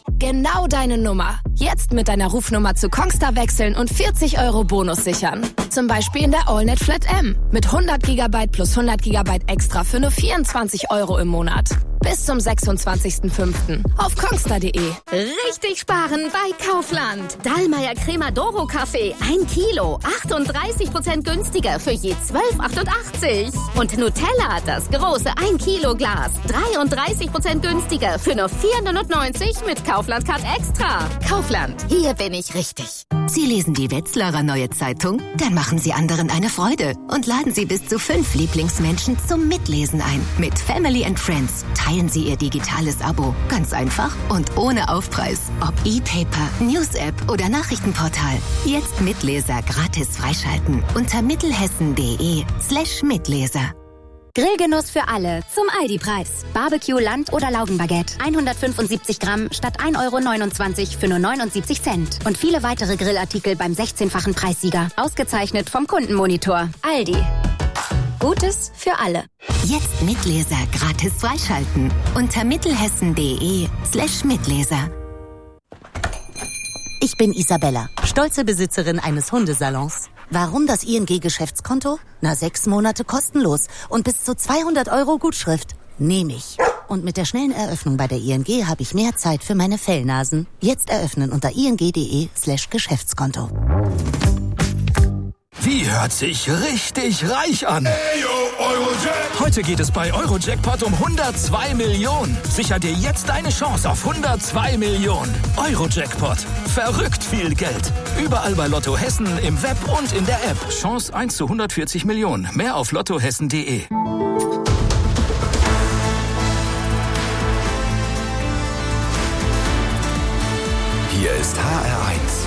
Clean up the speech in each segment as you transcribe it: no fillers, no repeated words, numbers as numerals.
Genau deine Nummer. Jetzt mit deiner Rufnummer zu Kongstar wechseln und 40 € Bonus sichern. Zum Beispiel in der AllNet Flat M. Mit 100 GB plus 100 GB extra für nur 24 € im Monat. Bis zum 26.05. auf kongstar.de. Richtig sparen bei Kaufland. Dallmayr Crema Doro Kaffee 1 Kilo, 38% günstiger für je 12,88. Und Nutella, das große 1 Kilo Glas, 33% günstiger für nur 4,99 mit Kaufland Card Extra. Kaufland, hier bin ich richtig. Sie lesen die Wetzlarer Neue Zeitung? Dann machen Sie anderen eine Freude und laden Sie bis zu 5 Lieblingsmenschen zum Mitlesen ein. Mit Family and Friends teilen Sie Ihr digitales Abo. Ganz einfach und ohne Aufpreis. Ob E-Paper, News-App oder Nachrichtenportal. Jetzt Mitleser gratis freischalten unter mittelhessen.de/Mitleser. Grillgenuss für alle zum Aldi-Preis. Barbecue, Land- oder Laugenbaguette. 175 Gramm statt 1,29 € für nur 79 Cent. Und viele weitere Grillartikel beim 16-fachen Preissieger. Ausgezeichnet vom Kundenmonitor. Aldi. Gutes für alle. Jetzt Mitleser gratis freischalten unter mittelhessen.de/Mitleser. Ich bin Isabella, stolze Besitzerin eines Hundesalons. Warum das ING-Geschäftskonto? 6 Monate kostenlos und bis zu 200 € Gutschrift. Nehme ich. Und mit der schnellen Eröffnung bei der ING habe ich mehr Zeit für meine Fellnasen. Jetzt eröffnen unter ing.de/Geschäftskonto. Die hört sich richtig reich an. Hey, yo, Eurojackpot. Heute geht es bei Eurojackpot um 102 Millionen. Sicher dir jetzt deine Chance auf 102 Millionen. Eurojackpot. Verrückt viel Geld. Überall bei Lotto Hessen, im Web und in der App. Chance 1 zu 140 Millionen. Mehr auf lottohessen.de. Hier ist HR1.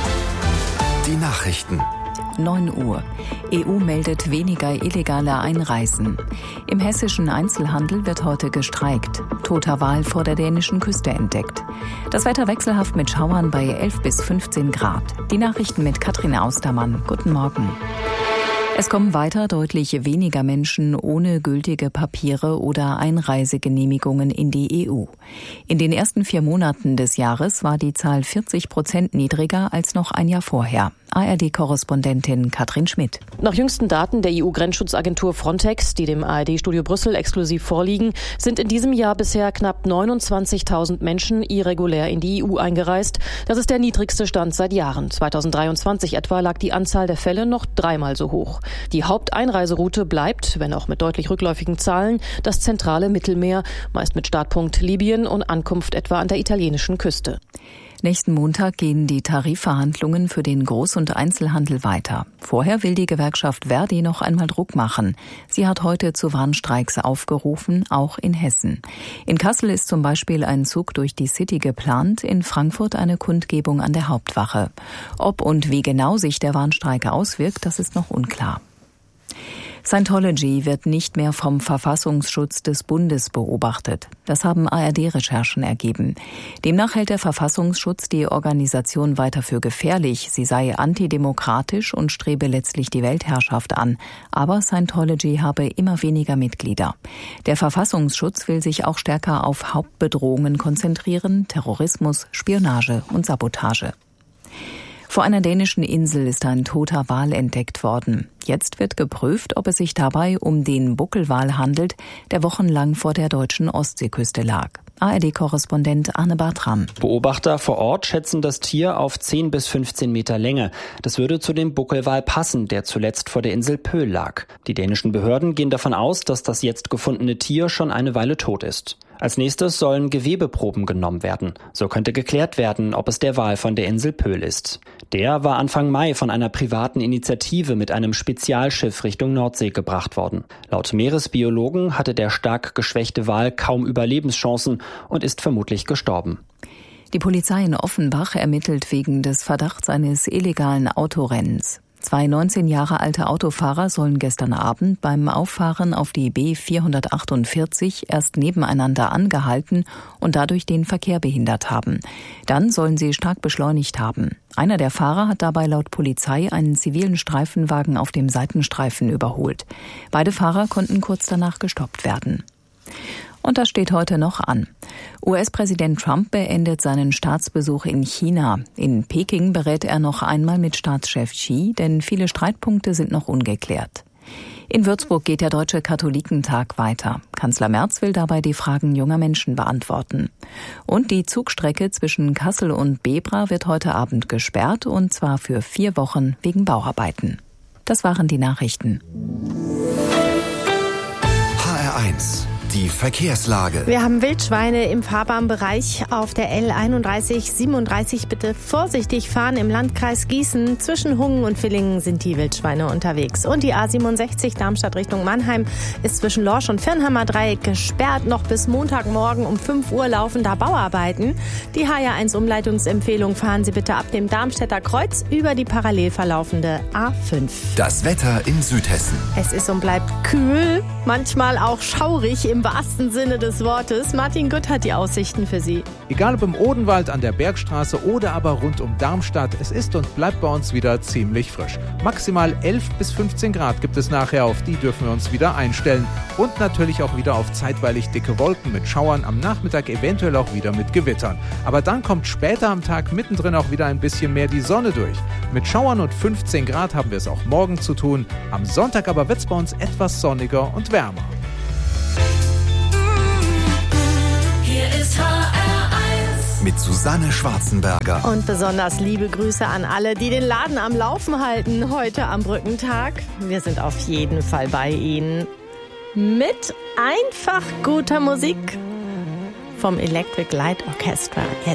Die Nachrichten. 9 Uhr. EU meldet weniger illegale Einreisen. Im hessischen Einzelhandel wird heute gestreikt. Toter Wal vor der dänischen Küste entdeckt. Das Wetter wechselhaft mit Schauern bei 11 bis 15 Grad. Die Nachrichten mit Katrin Austermann. Guten Morgen. Es kommen weiter deutlich weniger Menschen ohne gültige Papiere oder Einreisegenehmigungen in die EU. In den ersten 4 Monaten des Jahres war die Zahl 40% niedriger als noch ein Jahr vorher. ARD-Korrespondentin Katrin Schmidt. Nach jüngsten Daten der EU-Grenzschutzagentur Frontex, die dem ARD-Studio Brüssel exklusiv vorliegen, sind in diesem Jahr bisher knapp 29.000 Menschen irregulär in die EU eingereist. Das ist der niedrigste Stand seit Jahren. 2023 etwa lag die Anzahl der Fälle noch 3-mal so hoch. Die Haupteinreiseroute bleibt, wenn auch mit deutlich rückläufigen Zahlen, das zentrale Mittelmeer, meist mit Startpunkt Libyen und Ankunft etwa an der italienischen Küste. Nächsten Montag gehen die Tarifverhandlungen für den Groß- und Einzelhandel weiter. Vorher will die Gewerkschaft Verdi noch einmal Druck machen. Sie hat heute zu Warnstreiks aufgerufen, auch in Hessen. In Kassel ist zum Beispiel ein Zug durch die City geplant, in Frankfurt eine Kundgebung an der Hauptwache. Ob und wie genau sich der Warnstreik auswirkt, das ist noch unklar. Scientology wird nicht mehr vom Verfassungsschutz des Bundes beobachtet. Das haben ARD-Recherchen ergeben. Demnach hält der Verfassungsschutz die Organisation weiter für gefährlich. Sie sei antidemokratisch und strebe letztlich die Weltherrschaft an. Aber Scientology habe immer weniger Mitglieder. Der Verfassungsschutz will sich auch stärker auf Hauptbedrohungen konzentrieren: Terrorismus, Spionage und Sabotage. Vor einer dänischen Insel ist ein toter Wal entdeckt worden. Jetzt wird geprüft, ob es sich dabei um den Buckelwal handelt, der wochenlang vor der deutschen Ostseeküste lag. ARD-Korrespondent Arne Bartram. Beobachter vor Ort schätzen das Tier auf 10 bis 15 Meter Länge. Das würde zu dem Buckelwal passen, der zuletzt vor der Insel Pöhl lag. Die dänischen Behörden gehen davon aus, dass das jetzt gefundene Tier schon eine Weile tot ist. Als nächstes sollen Gewebeproben genommen werden. So könnte geklärt werden, ob es der Wal von der Insel Pöhl ist. Der war Anfang Mai von einer privaten Initiative mit einem Spezialschiff Richtung Nordsee gebracht worden. Laut Meeresbiologen hatte der stark geschwächte Wal kaum Überlebenschancen und ist vermutlich gestorben. Die Polizei in Offenbach ermittelt wegen des Verdachts eines illegalen Autorennens. 2 19 Jahre alte Autofahrer sollen gestern Abend beim Auffahren auf die B448 erst nebeneinander angehalten und dadurch den Verkehr behindert haben. Dann sollen sie stark beschleunigt haben. Einer der Fahrer hat dabei laut Polizei einen zivilen Streifenwagen auf dem Seitenstreifen überholt. Beide Fahrer konnten kurz danach gestoppt werden. Und das steht heute noch an. US-Präsident Trump beendet seinen Staatsbesuch in China. In Peking berät er noch einmal mit Staatschef Xi, denn viele Streitpunkte sind noch ungeklärt. In Würzburg geht der Deutsche Katholikentag weiter. Kanzler Merz will dabei die Fragen junger Menschen beantworten. Und die Zugstrecke zwischen Kassel und Bebra wird heute Abend gesperrt, und zwar für 4 Wochen wegen Bauarbeiten. Das waren die Nachrichten. HR1, die Verkehrslage. Wir haben Wildschweine im Fahrbahnbereich auf der L31 37. Bitte vorsichtig fahren im Landkreis Gießen. Zwischen Hungen und Villingen sind die Wildschweine unterwegs. Und die A67 Darmstadt Richtung Mannheim ist zwischen Lorsch und Firnheimer Dreieck gesperrt. Noch bis Montagmorgen um 5 Uhr laufen da Bauarbeiten. Die HR1 Umleitungsempfehlung: fahren Sie bitte ab dem Darmstädter Kreuz über die parallel verlaufende A5. Das Wetter in Südhessen. Es ist und bleibt kühl, manchmal auch schaurig im wahrsten Sinne des Wortes. Martin Gütt hat die Aussichten für Sie. Egal ob im Odenwald, an der Bergstraße oder aber rund um Darmstadt, es ist und bleibt bei uns wieder ziemlich frisch. Maximal 11 bis 15 Grad gibt es nachher, auf die dürfen wir uns wieder einstellen. Und natürlich auch wieder auf zeitweilig dicke Wolken mit Schauern, am Nachmittag eventuell auch wieder mit Gewittern. Aber dann kommt später am Tag mittendrin auch wieder ein bisschen mehr die Sonne durch. Mit Schauern und 15 Grad haben wir es auch morgen zu tun. Am Sonntag aber wird es bei uns etwas sonniger und wärmer. Mit Susanne Schwarzenberger. Und besonders liebe Grüße an alle, die den Laden am Laufen halten heute am Brückentag. Wir sind auf jeden Fall bei Ihnen. Mit einfach guter Musik vom Electric Light Orchestra.